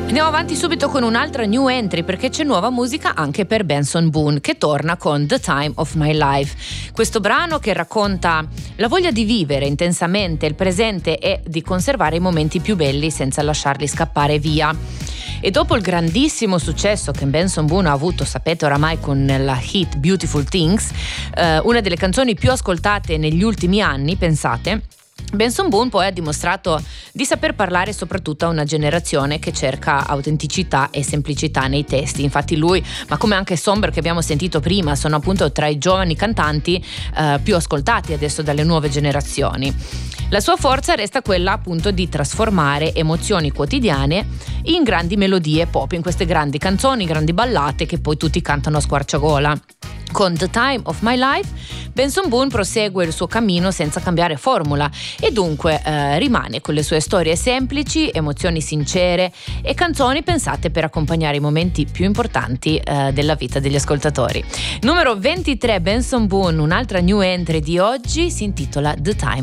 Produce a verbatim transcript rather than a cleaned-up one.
Andiamo avanti subito con un'altra new entry, perché c'è nuova musica anche per Benson Boone, che torna con The Time of My Life. Questo brano che racconta la voglia di vivere intensamente il presente e di conservare i momenti più belli senza lasciarli scappare via. E dopo il grandissimo successo che Benson Boone ha avuto, sapete oramai, con la hit Beautiful Things, eh, una delle canzoni più ascoltate negli ultimi anni, pensate, Benson Boone poi ha dimostrato di saper parlare soprattutto a una generazione che cerca autenticità e semplicità nei testi. Infatti lui, ma come anche Somber che abbiamo sentito prima, sono appunto tra i giovani cantanti eh, più ascoltati adesso dalle nuove generazioni. La sua forza resta quella appunto di trasformare emozioni quotidiane in grandi melodie pop, in queste grandi canzoni, grandi ballate che poi tutti cantano a squarciagola. Con The Time of My Life, Benson Boone prosegue il suo cammino senza cambiare formula e dunque eh, rimane con le sue storie semplici, emozioni sincere e canzoni pensate per accompagnare i momenti più importanti eh, della vita degli ascoltatori. Numero ventitré, Benson Boone, un'altra new entry di oggi, si intitola The Time